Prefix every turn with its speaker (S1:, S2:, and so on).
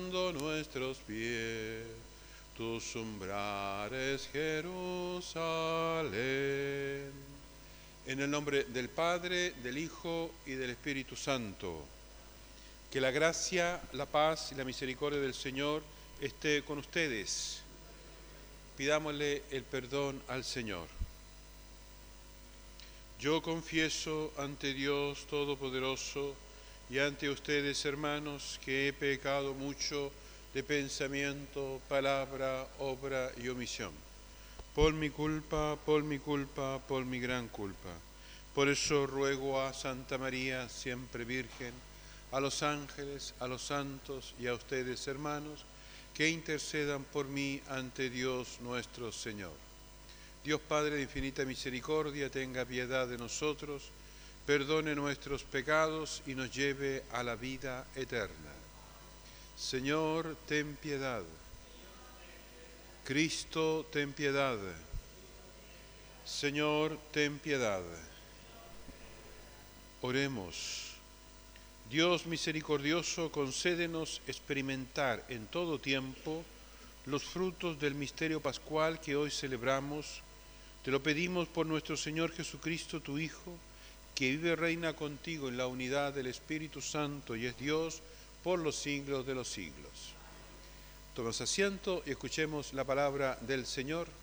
S1: calzando nuestros pies tus umbrales, Jerusalén. En el nombre del Padre, del Hijo y del Espíritu Santo. Que la gracia, la paz y la misericordia del Señor esté con ustedes. Pidámosle el perdón al Señor. Yo confieso ante Dios Todopoderoso y ante ustedes, hermanos, que he pecado mucho de pensamiento, palabra, obra y omisión. Por mi culpa, por mi culpa, por mi gran culpa. Por eso ruego a Santa María, siempre Virgen, a los ángeles, a los santos y a ustedes, hermanos, que intercedan por mí ante Dios nuestro Señor. Dios Padre de infinita misericordia, tenga piedad de nosotros, perdone nuestros pecados y nos lleve a la vida eterna. Señor, ten piedad. Cristo, ten piedad. Señor, ten piedad. Oremos. Dios misericordioso, concédenos experimentar en todo tiempo los frutos del misterio pascual que hoy celebramos. Te lo pedimos por nuestro Señor Jesucristo, tu Hijo, que vive y reina contigo en la unidad del Espíritu Santo y es Dios por los siglos de los siglos. Tomemos asiento y escuchemos la palabra del Señor.